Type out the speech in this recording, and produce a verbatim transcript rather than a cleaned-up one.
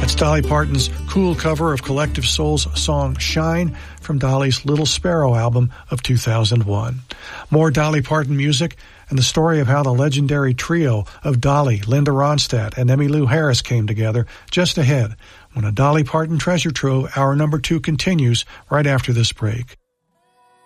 That's Dolly Parton's cool cover of Collective Soul's song Shine from Dolly's Little Sparrow album of two thousand one. More Dolly Parton music and the story of how the legendary trio of Dolly, Linda Ronstadt, and Emmylou Harris came together just ahead when a Dolly Parton treasure trove, hour number two, continues right after this break.